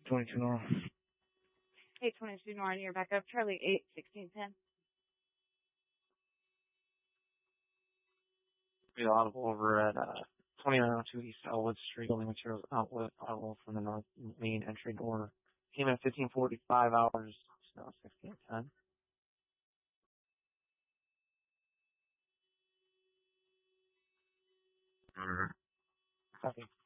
22 North. 822 North, you're back up. Charlie 81610. Be audible over at 2902 East Elwood Street, building materials outlet, audible from the north main entry door. Came in at 15:45 hours, now 16:10. Copy.